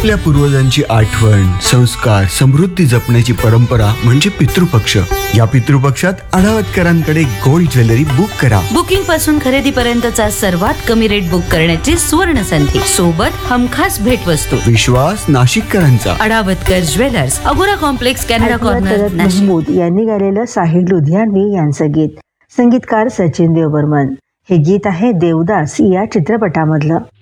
आपल्या पूर्वजांची आठवण, संस्कार, समृद्धी जपण्याची परंपरा म्हणजे पितृपक्ष. या पितृपक्षात अडावतकरांकडे गोल्ड ज्वेलरी बुक करा. बुकिंग पासून खरेदीपर्यंतचा सर्वात कमी रेट बुक करण्याची सुवर्ण संधी, सोबत हमखास भेटवस्तू. विश्वास नाशिककरांचा. अडावतकर ज्वेलर्स, अगोरा complex, Canada corner, Nashik. Mahmood यांनी गायलेलं साहिल लुधियानवी यांचं गीत, संगीतकार सचिन देवबर्मन. हे गीत आहे देवदास या चित्रपटामधलं.